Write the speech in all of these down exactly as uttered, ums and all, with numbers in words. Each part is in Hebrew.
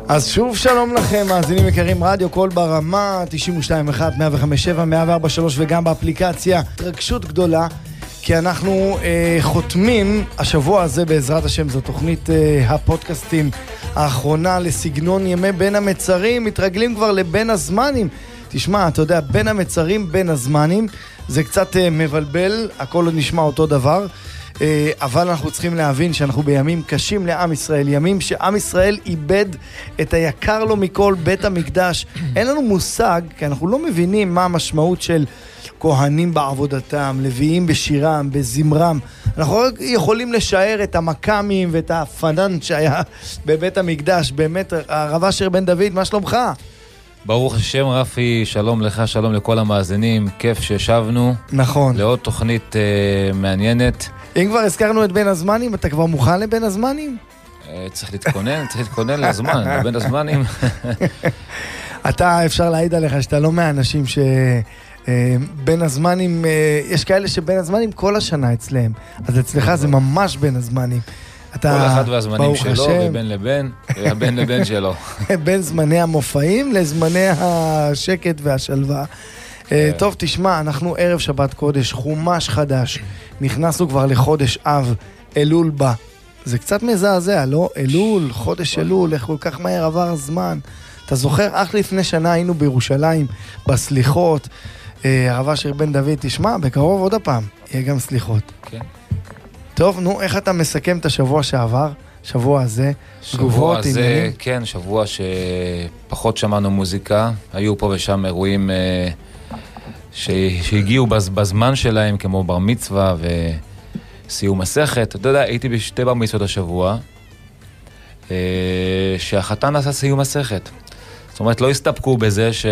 אז שוב שלום לכם, מאזינים יקרים, רדיו קול ברמה, תשעים ושתיים אחת, מאה וחמש שבע, מאה וארבע שלוש וגם באפליקציה. התרגשות גדולה, כי אנחנו אה, חותמים השבוע הזה בעזרת השם, זו תוכנית אה, הפודקאסטים האחרונה לסגנון ימי בין המצרים, מתרגלים כבר לבין הזמנים. תשמע, אתה יודע, בין המצרים, בין הזמנים, זה קצת אה, מבלבל, הכל נשמע אותו דבר. אבל אנחנו צריכים להבין שאנחנו בימים קשים לעם ישראל, ימים שעם ישראל איבד את היקר לו מכל, בית המקדש. אין לנו מושג, כי אנחנו לא מבינים מה המשמעות של כהנים בעבודתם, לוויים בשירם, בזמרם. אנחנו רק יכולים לשער את המקמים ואת הפנן שהיה בבית המקדש. באמת, הרב אשר בן דוד, מה שלומך? ברוך השם רפי, שלום לך, שלום לכל המאזינים, כיף שישבנו. נכון. לעוד תוכנית uh, מעניינת. אם כבר הזכרנו את בין הזמנים, אתה כבר מוכן לבין הזמנים? Uh, צריך להתכונן, צריך להתכונן לזמן, לבין הזמנים. אתה, אפשר להעיד עליך שאתה לא מהאנשים שבין הזמנים, uh, יש כאלה שבין הזמנים כל השנה אצלהם, אז אצלך זה ממש בין הזמנים. כל אחד והזמנים שלו, ובין לבין, ובין לבין שלו. בין זמני המופעים לזמני השקט והשלווה. טוב, תשמע, אנחנו ערב שבת קודש, חומש חדש, נכנסנו כבר לחודש אב, אלול בא. זה קצת מזעזע, לא? אלול, חודש אלול, איך כל כך מהר עבר הזמן. אתה זוכר, אך לפני שנה היינו בירושלים, בסליחות, הרב אשר בן דוד, תשמע, בקרוב עוד הפעם, יהיה גם סליחות. כן. טוב, נו, איך אתה מסכם את השבוע שעבר? שבוע הזה? שבוע הזה, עניינים? כן, שבוע שפחות שמענו מוזיקה. היו פה ושם אירועים אה, ש... שהגיעו בז... בזמן שלהם, כמו בר מצווה וסיום מסכת. אתה יודע, הייתי בשתי בר מצוות השבוע, אה, שהחתן עשה סיום מסכת. זאת אומרת, לא הסתפקו בזה ש...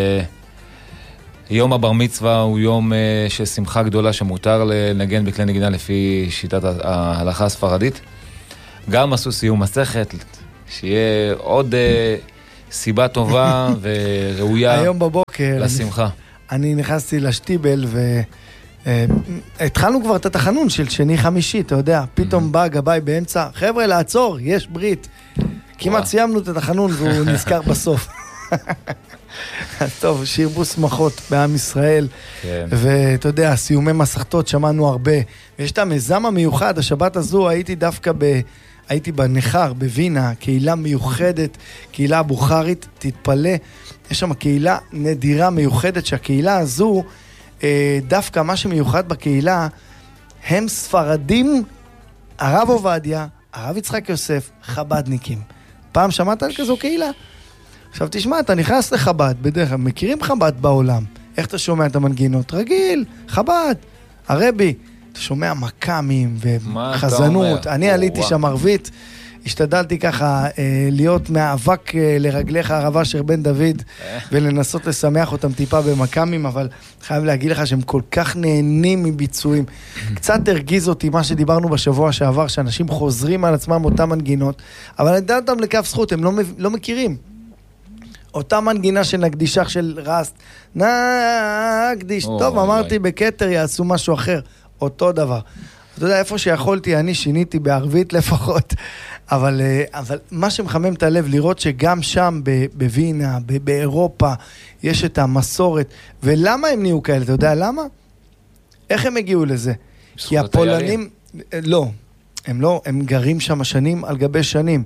יום הבר מצווה הוא יום uh, של שמחה גדולה שמותר לנגן בכלי נגינה לפי שיטת ההלכה הספרדית. גם עשו סיום מסכת, שיהיה עוד uh, סיבה טובה וראויה היום בבוקר לשמחה. אני, אני נכנסתי לשטיבל והתחלנו uh, כבר את התחנון של שני חמישי, אתה יודע, פתאום mm-hmm. בא גבאי באמצע, חבר'ה לעצור, יש ברית. כמעט סיימנו את התחנון והוא נזכר בסוף. טוב, שירבו שמחות בעם ישראל, כן. ואתה יודע, סיומי מסכתות שמענו הרבה, ויש את המיזם המיוחד, השבת הזו הייתי דווקא ב... הייתי בנחר, בווינה, קהילה מיוחדת, קהילה בוכרית, תתפלא, יש שם קהילה נדירה מיוחדת, שהקהילה הזו, דווקא מה שמיוחד בקהילה, הם ספרדים, הרב עובדיה, הרב יצחק יוסף, חבדניקים. פעם שמעת על כזו קהילה? עכשיו תשמע, אתה נכנס לחב"ד, בדרך כלל, מכירים חב"ד בעולם? איך אתה שומע את המנגינות? רגיל, חב"ד, הרבי, אתה שומע מקמים וחזנות. אני עליתי שם ערבית, השתדלתי ככה אה, להיות מאבק אה, לרגליך הרב אשר בן דוד, ולנסות לשמח אותם טיפה במקמים, אבל חייב להגיד לך שהם כל כך נהנים מביצועים. קצת הרגיז אותי מה שדיברנו בשבוע שעבר, שאנשים חוזרים על עצמם אותם מנגינות, אבל אני דעת אותם לכף זכות, הם לא, לא מכירים. אותה מנגינה שנקדישך של רסט, נקדיש, טוב, אמרתי בקטר יעשו משהו אחר, אותו דבר. אתה יודע, איפה שיכולתי, אני שיניתי בערבית לפחות, אבל, אבל מה שמחמם את הלב, לראות שגם שם בווינה, באירופה, יש את המסורת, ולמה הם נהיו כאלה, אתה יודע למה? איך הם הגיעו לזה? כי הפולנים, לא, הם לא, הם גרים שם שנים על גבי שנים,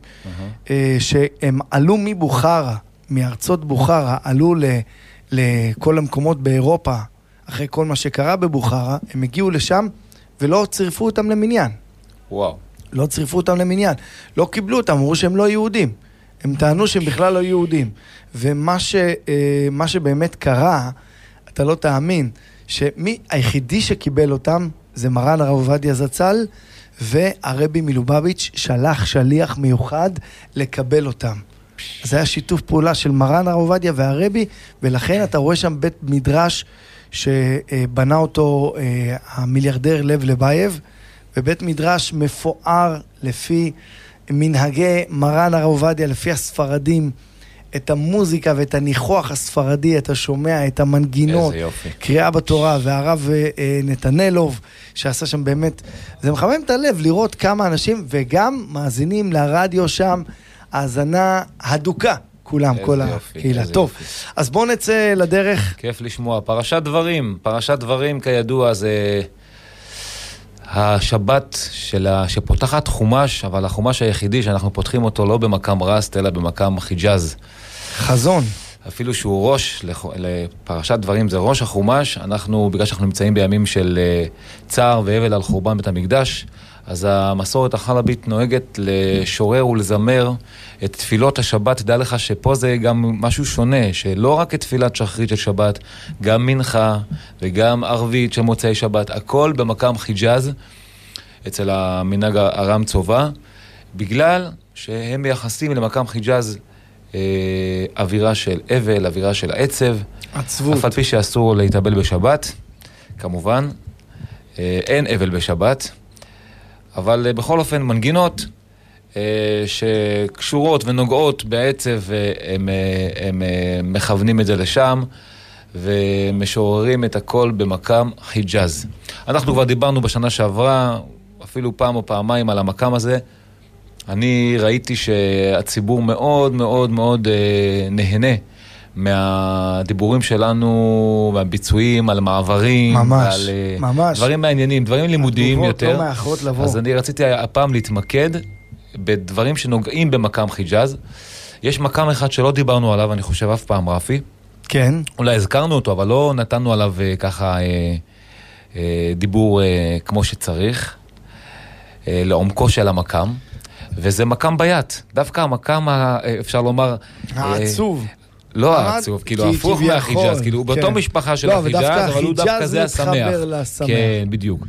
שהם עלו מבוכרה, מארצות בוכרה, עלו ל, לכל המקומות באירופה, אחרי כל מה שקרה בבוכרה, הם הגיעו לשם ולא צירפו אותם למניין. וואו. לא צירפו אותם למניין. לא קיבלו אותם, אמרו שהם לא יהודים. הם טענו שהם בכלל לא יהודים. ומה ש, מה שבאמת קרה, אתה לא תאמין, שמי היחידי שקיבל אותם, זה מרן הרב עובדיה זצ"ל, והרבי מלובביץ' שלח שליח מיוחד לקבל אותם. זה היה שיתוף פעולה של מרן הרב עובדיה והרבי, ולכן אתה רואה שם בית מדרש שבנה אותו המיליארדר לב לבייב, ובית מדרש מפואר לפי מנהגי מרן הרב עובדיה, לפי הספרדים, את המוזיקה ואת הניחוח הספרדי, אתה שומע את המנגינות, קריאה בתורה, והרב נתנלוב, שעשה שם באמת, זה מחמם את הלב לראות כמה אנשים, וגם מאזינים לרדיו שם, האזנה הדוקה, כולם, כל הקהילה. טוב, אז בואו נצא לדרך. כיף לשמוע. פרשת דברים, פרשת דברים כידוע זה השבת שלה, שפותחת חומש, אבל החומש היחידי שאנחנו פותחים אותו לא במקם רסט, אלא במקם חיג'אז. חזון. אפילו שהוא ראש, לפרשת דברים זה ראש החומש, אנחנו, בגלל שאנחנו נמצאים בימים של צער ואבל על חורבן בית המקדש, אז המסורת החלבית נוהגת לשורר ולזמר את תפילות השבת. תדע לך שפה זה גם משהו שונה, שלא רק את תפילת שחרית של שבת, גם מנחה וגם ערבית של מוצאי שבת, הכל במקם חיג'אז, אצל המנהג הרם צובה, בגלל שהם מייחסים למקם חיג'אז אה, אווירה של אבל, אווירה של עצב, עצבות. אף על פי שאסור להתאבל בשבת, כמובן, אה, אין אבל בשבת, אבל בכל אופן מנגינות שקשורות ונוגעות בעצב, הם, הם מכוונים את זה לשם ומשוררים את הכל במקם חיג'אז. אנחנו כבר דיברנו בשנה שעברה, אפילו פעם או פעמיים על המקם הזה. אני ראיתי שהציבור מאוד מאוד מאוד נהנה מהדיבורים שלנו, מהביצועים, על מעברים, ממש, על ממש. דברים מעניינים, דברים לימודיים יותר. לא מאחרות לבוא. אז אני רציתי הפעם להתמקד בדברים שנוגעים במקם חיג'אז. יש מקם אחד שלא דיברנו עליו, אני חושב אף פעם, רפי. כן. אולי הזכרנו אותו, אבל לא נתנו עליו ככה אה, אה, דיבור אה, כמו שצריך, אה, לעומקו של המקם. וזה מקם ביית. דווקא המקם, אפשר לומר... העצוב. לא העצוב, כאילו הפוך מהחיג'אז, כאילו הוא באותו משפחה של החיג'אז, אבל הוא דווקא זה השמח. כן, בדיוק.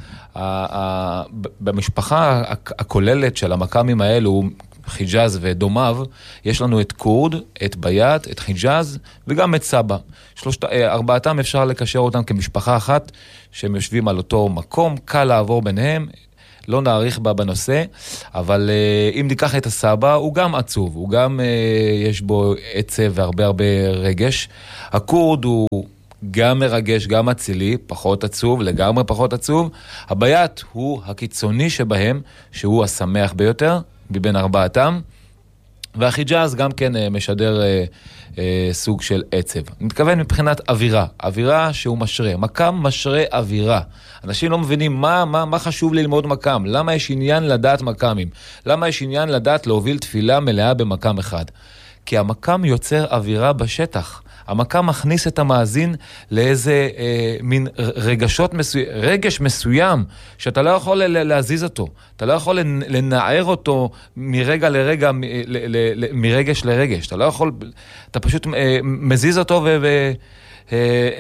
במשפחה הכוללת של המקמים האלו, חיג'אז ודומיו, יש לנו את קורד, את ביית, את חיג'אז וגם את סבא. ארבעתם אפשר לקשר אותם כמשפחה אחת, שהם יושבים על אותו מקום, קל לעבור ביניהם, לא נעריך בה בנושא, אבל uh, אם ניקח את הסבא, הוא גם עצוב, הוא גם, uh, יש בו עצב והרבה הרבה רגש. הקורד הוא גם מרגש, גם אצילי, פחות עצוב, לגמרי פחות עצוב. הביית הוא הקיצוני שבהם, שהוא השמח ביותר, מבין ארבעתם. והחיג'אז גם כן uh, משדר uh, uh, סוג של עצב. אני מתכוון מבחינת אווירה, אווירה שהוא משרה, מקם משרה אווירה. אנשים לא מבינים מה, מה, מה חשוב ללמוד מקם, למה יש עניין לדעת מקמים, למה יש עניין לדעת להוביל תפילה מלאה במקם אחד. כי המקם יוצר אווירה בשטח. המקם מכניס את המאזין לאיזה אה, מין רגשות מסוים, רגש מסוים, שאתה לא יכול להזיז אותו, אתה לא יכול לנער אותו מרגע לרגע, מ, ל, ל, ל, מרגש לרגש, אתה לא יכול, אתה פשוט אה, מזיז אותו ו... ו אי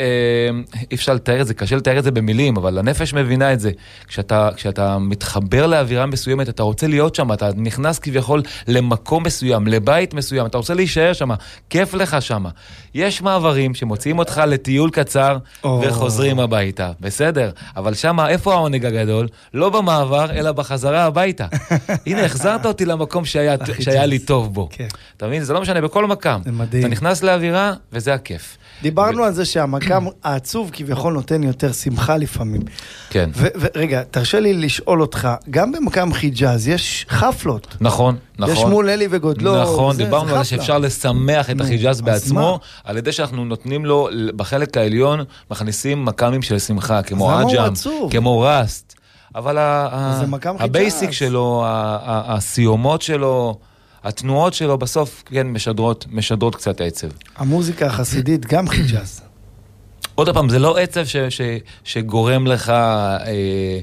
אפשר לתאר את זה, קשה לתאר את זה במילים, אבל הנפש מבינה את זה. כשאתה, כשאתה מתחבר לאווירה מסוימת, אתה רוצה להיות שם, אתה נכנס כביכול למקום מסוים, לבית מסוים, אתה רוצה להישאר שם, כיף לך שם. יש מעברים שמוציאים אותך לטיול קצר וחוזרים הביתה, בסדר? אבל שם, איפה העונג הגדול? לא במעבר, אלא בחזרה הביתה. הנה, החזרת אותי למקום שהיה, שהיה לי טוב בו. אתה מבין? זה לא משנה, בכל מקם. אתה נכנס לאווירה, וזה הכיף. דיברנו על זה שהמקם העצוב כביכול נותן יותר שמחה לפעמים. כן. ורגע, תרשה לי לשאול אותך, גם במקם חיג'אז יש חפלות. נכון, נכון. יש מול אלי וגודלו. נכון, דיברנו על זה שאפשר לשמח את החיג'אז בעצמו, על ידי שאנחנו נותנים לו, בחלק העליון, מכניסים מקמים של שמחה, כמו עג'ם, כמו רסט. אבל הבייסיק שלו, הסיומות שלו, התנועות שלו בסוף, כן, משדרות, משדרות קצת עצב. המוזיקה החסידית גם חיג'אז. עוד פעם, זה לא עצב ש, ש, שגורם לך, אה, אה,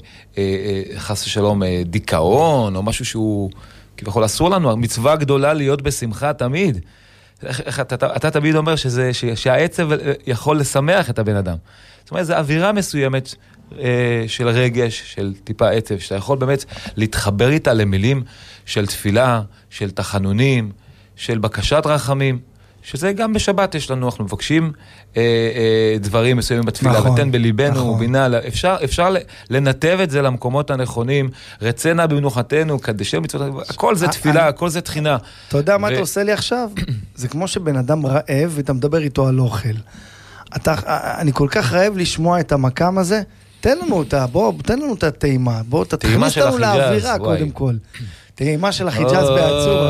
אה, חס ושלום, אה, דיכאון, או משהו שהוא, כביכול אסור לנו, המצווה גדולה להיות בשמחה תמיד. איך, איך, אתה, אתה, אתה תמיד אומר שזה, ש, שהעצב יכול לשמח את הבן אדם. זאת אומרת, זו אווירה מסוימת אה, של רגש, של טיפה עצב, שאתה יכול באמת להתחבר איתה למילים של תפילה, של תחנונים, של בקשת רחמים, שזה גם בשבת יש לנו, אנחנו מבקשים אה, אה, דברים מסוימים בתפילה, נכון, ותן בליבנו, נכון. ובינה, אפשר, אפשר לנתב את זה למקומות הנכונים, רצנה במנוחתנו, קדשי מצוות, הכל זה תפילה, הכל זה תחינה. אתה יודע מה אתה עושה לי עכשיו? זה כמו שבן אדם רעב, ואתה מדבר איתו על אוכל. אתה, אני כל כך רעב לשמוע את המקם הזה, תן לנו אותה, בוא, תן לנו את הטעימה, בוא, תכניס לנו לאווירה קודם כל. טעימה של החיג'אז בעצור.